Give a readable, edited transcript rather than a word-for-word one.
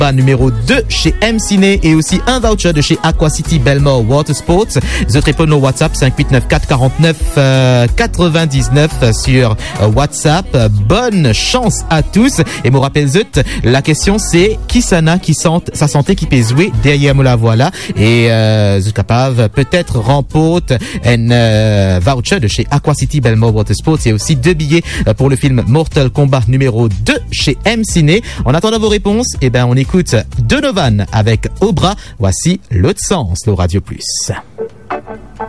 Compas numéro 2 chez M-Ciné et aussi un voucher de chez Aquacity Belmore Water Sports. Vous répondez au WhatsApp 5894 49 99 sur WhatsApp. Bonne chance à tous. Et me rappelle la question c'est qui sana qui sente sa santé qui peut jouer derrière moi la voilà et vous capable peut-être remporte un voucher de chez Aquacity Belmore Water Sports et aussi 2 billets pour le film Mortal Kombat numéro 2 chez M-Ciné. En attendant vos réponses, eh ben on écoute Donovan avec Obra. Voici l'autre sens, le Radio Plus.